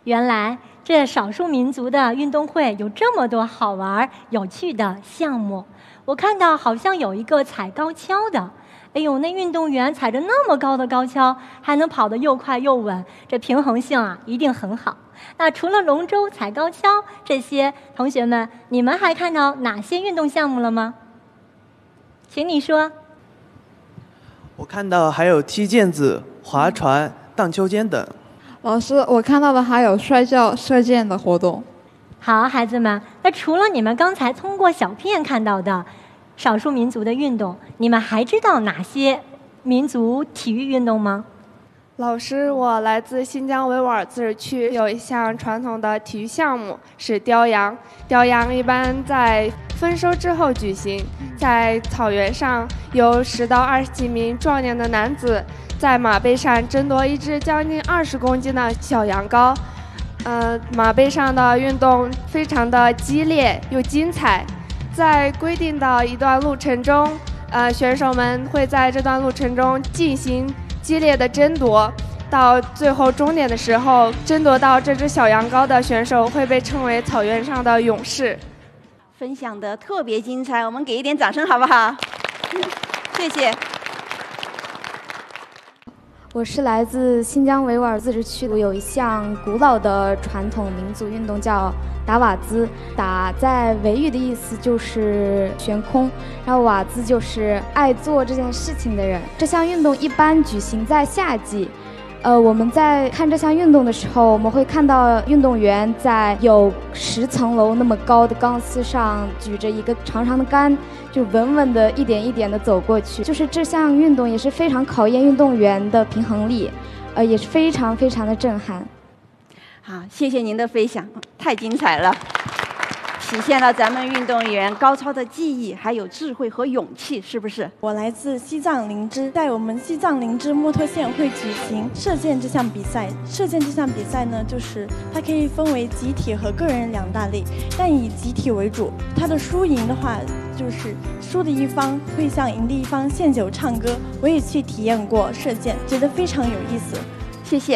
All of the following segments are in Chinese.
原来这少数民族的运动会有这么多好玩有趣的项目。我看到好像有一个踩高跷的，哎呦，那运动员踩着那么高的高跷，还能跑得又快又稳，这平衡性啊一定很好。那除了龙舟、踩高跷这些，同学们，你们还看到哪些运动项目了吗？请你说。 我看到还有踢毽子、划船、荡秋千等。 老师，我看到的还有摔跤、射箭的活动。 好，孩子们，那除了你们刚才通过小片看到的少数民族的运动，你们还知道哪些民族体育运动吗？ 老师，我来自新疆维吾尔自治区，有一项传统的体育项目是雕羊。雕羊一般在丰收之后举行，在草原上有10到20几名壮年的男子在马背上争夺一只将近20公斤的小羊羔。马背上的运动非常的激烈又精彩，在规定的一段路程中，选手们会在这段路程中进行激烈的争夺，到最后终点的时候，争夺到这只小羊羔的选手会被称为草原上的勇士。 分享的特别精彩，我们给一点掌声好不好？谢谢。 我是来自新疆维吾尔自治区，我有一项古老的传统民族运动叫打瓦兹。打在维语的意思就是悬空，然后瓦兹就是爱做这件事情的人。这项运动一般举行在夏季。我们在看这项运动的时候，我们会看到运动员在有10层楼那么高的钢丝上举着一个长长的杆，就稳稳的一点一点的走过去。就是这项运动也是非常考验运动员的平衡力，也是非常非常的震撼。 好，谢谢您的分享，太精彩了，体现了咱们运动员高超的技艺，还有智慧和勇气，是不是？ 我来自西藏林芝，在我们西藏林芝木托县会举行射箭这项比赛。射箭这项比赛呢，就是它可以分为集体和个人2大类，但以集体为主。它的输赢的话，就是输的一方会向赢的一方献酒唱歌。我也去体验过射箭，觉得非常有意思。 谢谢。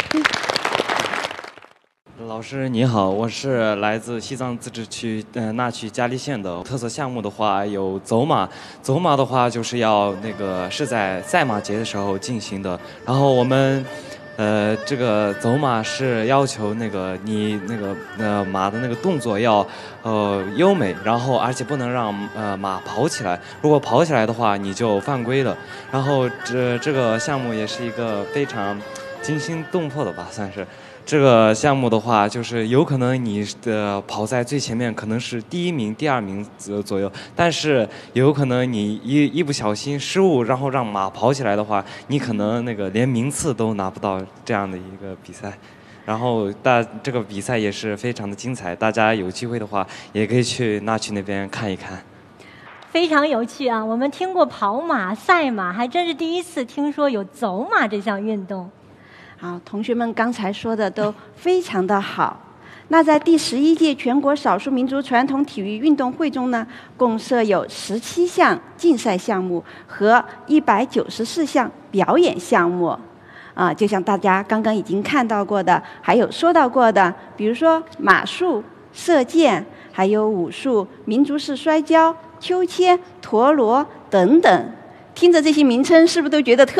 老师你好，我是来自西藏自治区那曲嘉利县的。特色项目的话有走马，走马的话就是要是在赛马节的时候进行的。然后我们这个走马是要求你马的动作要优美，然后而且不能让马跑起来，如果跑起来的话你就犯规了。然后这个项目也是一个非常惊心动魄的吧，算是。这个项目的话，就是有可能你跑在最前面，可能是第1名、第2名左右，但是有可能你一不小心失误，然后让马跑起来的话，你可能连名次都拿不到这样的一个比赛。然后这个比赛也是非常的精彩，大家有机会的话也可以去那曲那边看一看。 非常有趣啊！我们听过跑马、赛马，还真是第一次听说有走马这项运动。 好，同学们刚才说的都非常的好。那在第11届全国少数民族传统体育运动会中呢，共设有17项竞赛项目和194项表演项目。就像大家刚刚已经看到过的，还有说到过的，比如说马术、射箭，还有武术、民族式摔跤、秋千、陀螺等等。听着这些名称，是不是都觉得特